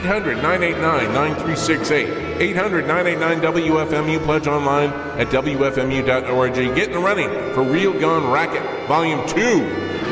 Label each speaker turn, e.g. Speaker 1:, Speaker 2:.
Speaker 1: 800-989-9368. 800-989-WFMU. Pledge online at WFMU.org. Get in the running for Real Gun Racket Volume 2.